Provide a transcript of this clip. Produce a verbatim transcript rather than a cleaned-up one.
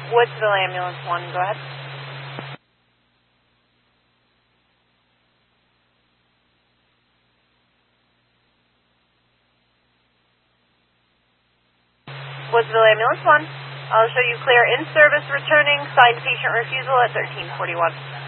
Woodsville Ambulance one, go ahead. Woodsville Ambulance one. I'll show you clear in service returning, signed patient refusal at thirteen forty-one.